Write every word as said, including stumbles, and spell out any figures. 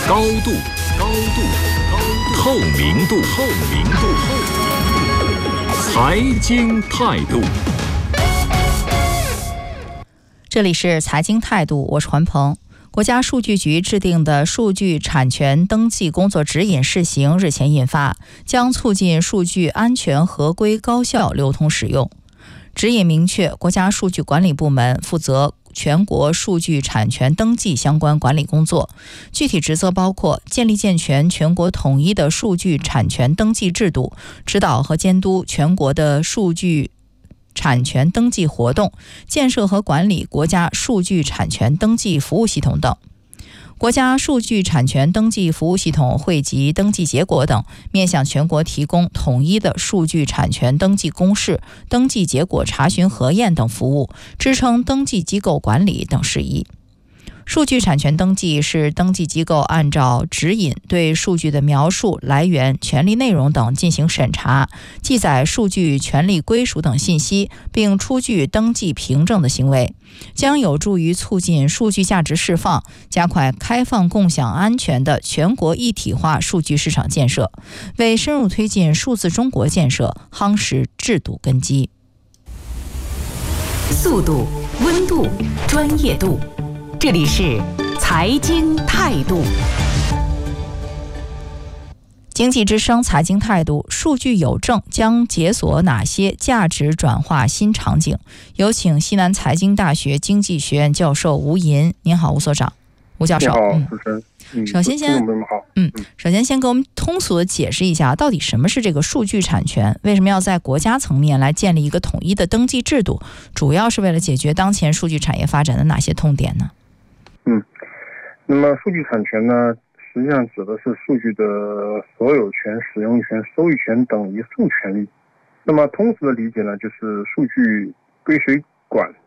高度，高度，高度，透明度，透明度，透明度，财经态度。 这里是财经态度，我是环鹏。国家数据局制定的数据产权登记工作指引试行日前印发，将促进数据安全、合规、高效流通使用。指引明确，国家数据管理部门负责全国数据产权登记相关管理工作，具体职责包括建立健全全国统一的数据产权登记制度，指导和监督全国的数据产权登记活动，建设和管理国家数据产权登记服务系统等。国家数据产权登记服务系统汇集登记结果等，面向全国提供统一的数据产权登记公示、登记结果查询核验等服务，支撑登记机构管理等事宜。数据产权登记是登记机构按照指引对数据的描述、来源、权利内容等进行审查，记载数据权利归属等信息，并出具登记凭证的行为，将有助于促进数据价值释放，加快开放、共享、安全的全国一体化数据市场建设，为深入推进数字中国建设夯实制度根基。 速度、温度、专业度，这里是财经态度。 经济之声财经态度，数据有证将解锁哪些价值转化新场景？有请西南财经大学经济学院教授吴银。您好，吴所长。吴教授。 你好，主持人。嗯， 首先先， 嗯， 首先先给我们通俗的解释一下，到底什么是这个数据产权？为什么要在国家层面来建立一个统一的登记制度？主要是为了解决当前数据产业发展的哪些痛点呢？ 嗯，那么数据产权呢，实际上指的是数据的所有权、使用权、收益权等一数权利。那么通俗的理解呢，就是数据归谁管，